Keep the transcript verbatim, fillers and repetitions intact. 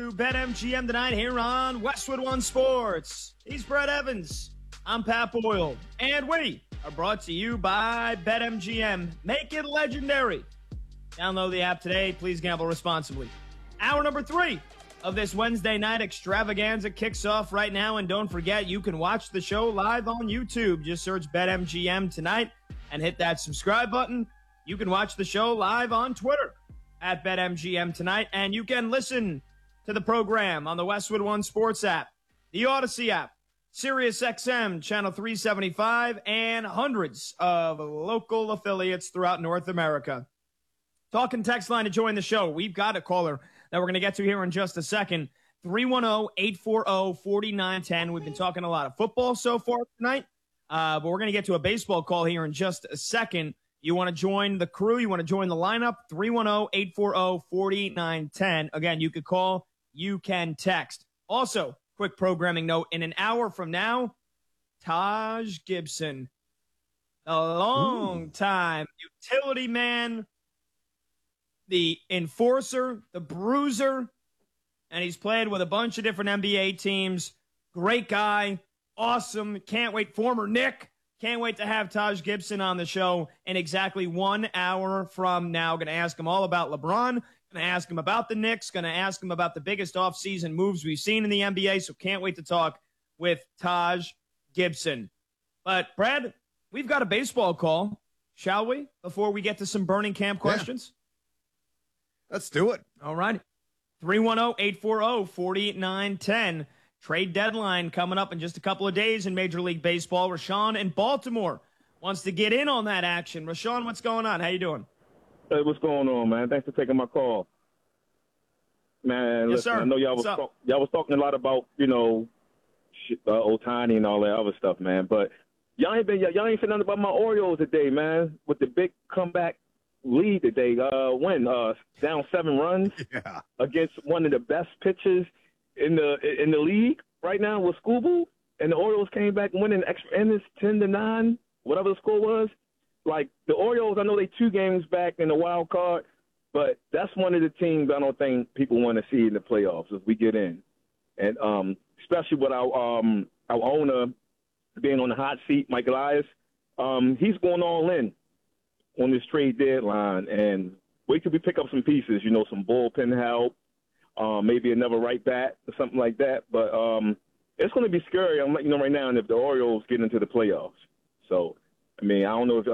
to BetMGM tonight here on Westwood One Sports. He's Brett Evans. I'm Pat Boyle. And we are brought to you by BetMGM. Make it legendary. Download the app today. Please gamble responsibly. Hour number three of this Wednesday night extravaganza kicks off right now. And don't forget, you can watch the show live on YouTube. Just search BetMGM tonight and hit that subscribe button. You can watch the show live on Twitter at BetMGM tonight. And you can listen to the program on the Westwood One Sports app, the Odyssey app, Sirius X M channel three seventy-five, and hundreds of local affiliates throughout North America. Talking text line to join the show. We've got a caller that we're going to get to here in just a second. three one zero, eight four zero, four nine one zero. We've been talking a lot of football so far tonight, uh, but we're going to get to a baseball call here in just a second. You want to join the crew? You want to join the lineup? three one zero, eight four zero, four nine one zero. Again, you could call. You can text. Also, quick programming note. In an hour from now, Taj Gibson, a long Ooh. time utility man, the enforcer, the bruiser, and he's played with a bunch of different N B A teams. Great guy. Awesome. Can't wait. Former Knick. Can't wait to have Taj Gibson on the show in exactly one hour from now. Going to ask him all about LeBron. Going to ask him about the Knicks. Going to ask him about the biggest offseason moves we've seen in the N B A. So can't wait to talk with Taj Gibson. But, Brad, we've got a baseball call, shall we, before we get to some burning camp questions? Yeah. Let's do it. All right. three one zero, eight four zero, four nine one zero. Trade deadline coming up in just a couple of days in Major League Baseball. Rashawn in Baltimore wants to get in on that action. Rashawn, what's going on? How you doing? Hey, what's going on, man? Thanks for taking my call. Man, yes, listen, sir. I know y'all was, talk, y'all was talking a lot about, you know, uh, Ohtani and all that other stuff, man. But y'all ain't been y'all ain't said nothing about my Orioles today, man. With the big comeback lead today, uh, win uh, down seven runs yeah. against one of the best pitchers in the in the league right now with Scooble, and the Orioles came back winning extra innings, ten to nine, whatever the score was. Like the Orioles, I know they two games back in the wild card, but that's one of the teams I don't think people want to see in the playoffs if we get in, and um, especially with our um, our owner being on the hot seat, Mike Elias, um, he's going all in on this trade deadline, and wait till we pick up some pieces, you know, some bullpen help. Um, maybe another right bat or something like that. But um, it's going to be scary. I'm letting you know right now if the Orioles get into the playoffs. So, I mean, I don't know if